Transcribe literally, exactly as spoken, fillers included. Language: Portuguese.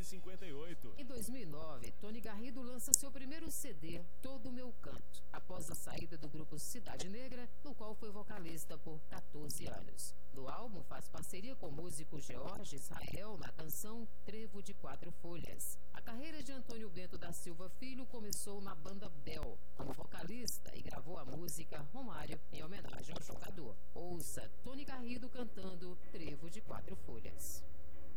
cinquenta e oito. Em dois mil e nove, Tony Garrido lança seu primeiro C D, Todo o Meu Canto, após a saída do grupo Cidade Negra, no qual foi vocalista por quatorze anos. No álbum faz parceria com o músico George Israel na canção Trevo de Quatro Folhas. A carreira de Antônio Bento da Silva Filho começou na banda Bel, como vocalista, e gravou a música Romário em homenagem ao jogador. Ouça Tony Garrido cantando Trevo de Quatro Folhas.